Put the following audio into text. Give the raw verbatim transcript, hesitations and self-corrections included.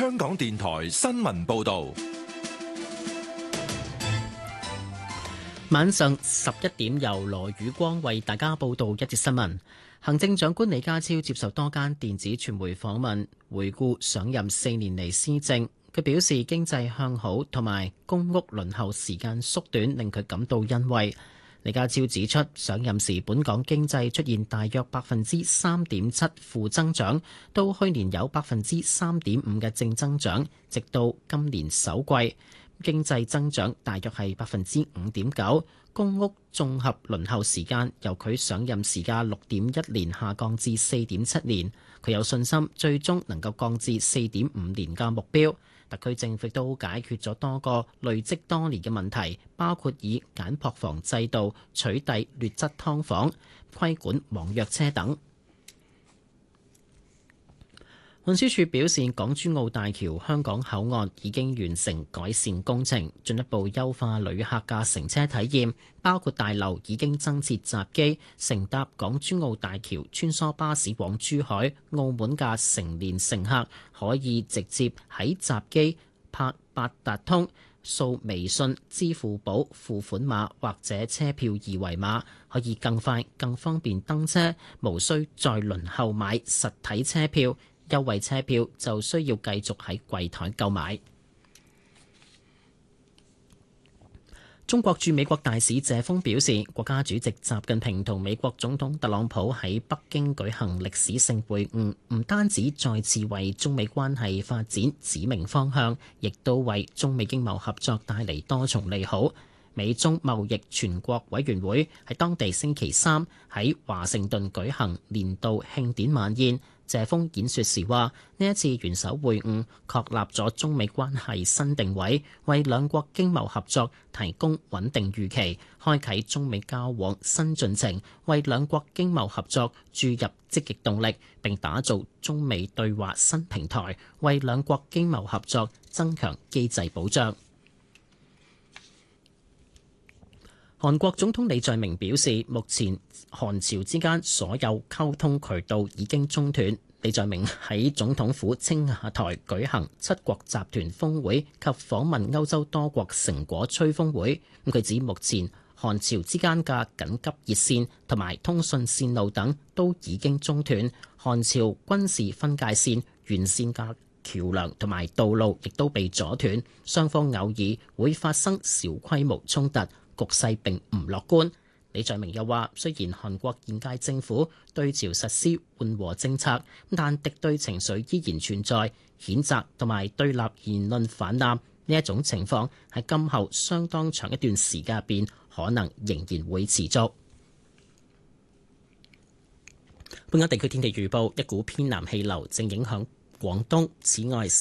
香港電台新聞報道。 晚上十一點，由羅宇光為大家報道一節新聞。行政長官李家超接受多間電子傳媒訪問，回顧上任四年嚟施政。佢表示經濟向好同埋公屋輪候時間縮短，令佢感到欣慰。李家超指出，上任時本港經濟出現大約百分之三點七負增長，到去年有百分之三點五嘅正增長，直到今年首季。經濟增長大約係百分之五點九，公屋綜合輪候時間由佢上任時嘅六點一年下降至四點七年，佢有信心最終能夠降至四點五年嘅目標。特區政府都解決咗多個累積多年嘅問題，包括以簡樸房制度取締劣質劏房、規管網約車等。運輸署表示，港珠澳大橋香港口岸已經完成改善工程，進一步優化旅客嘅乘車體驗，包括大樓已經增設閘機，乘搭港珠澳大橋穿梭巴士往珠海、澳門嘅成年乘客可以直接喺閘機拍八達通、掃微信、支付寶付款碼或者車票二維碼，可以更快、更方便登車，無需再輪候買實體車票。優惠車票就需要繼續喺櫃台購買。中國駐美國大使謝鋒表示，國家主席習近平同美國總統特朗普喺北京舉行歷史性會晤，唔單止再次為中美關係發展指明方向，亦都為中美經貿合作帶嚟多重利好。美中貿易全國委員會喺當地星期三喺華盛頓舉行年度慶典晚宴。謝鋒演說時話：呢一次元首會晤確立咗中美關係新定位，為兩國經貿合作提供穩定預期，開啟中美交往新進程，為兩國經貿合作注入積極動力，並打造中美對話新平台，為兩國經貿合作增強機制保障。韓國總統李在明表示，目前韓朝之間所有溝通渠道已經中斷。李在明喺總統府青瓦台舉行七國集團峰會及訪問歐洲多國成果吹風會。佢指目前韓朝之間嘅緊急熱線同埋通訊線路等都已經中斷，韓朝軍事分界線沿線嘅橋樑同埋道路亦都被阻斷，雙方偶爾會發生小規模衝突。局勢並唔樂觀。李在明又話，雖然韓國現屆政府對朝實施緩和政策，但敵對情緒依然存在，譴責同埋對立言論氾濫呢一種情況喺今後相當長一段時間入邊，可能仍然會持續。本港地區天氣預報，一股偏南氣流正影響廣東，此外